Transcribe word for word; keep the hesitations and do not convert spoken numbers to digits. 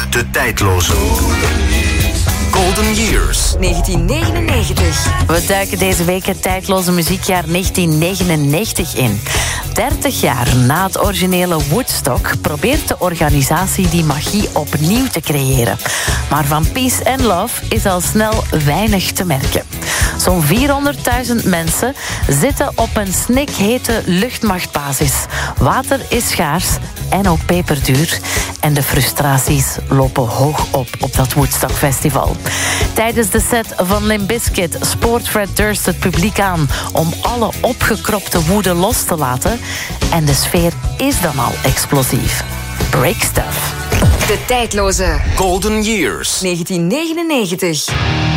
De tijdloze Golden Years. negentien negenennegentig. We duiken deze week het tijdloze muziekjaar negentien negenennegentig in. dertig jaar na het originele Woodstock probeert de organisatie die magie opnieuw te creëren. Maar van peace and love is al snel weinig te merken. Zo'n vierhonderdduizend mensen zitten op een snikhete luchtmachtbasis. Water is schaars en ook peperduur. En de frustraties lopen hoog op op dat Woodstock Festival. Tijdens de set van Limp Bizkit spoort Fred Durst het publiek aan om alle opgekropte woede los te laten. En de sfeer is dan al explosief. Break stuff. De tijdloze Golden Years. negentien negenennegentig.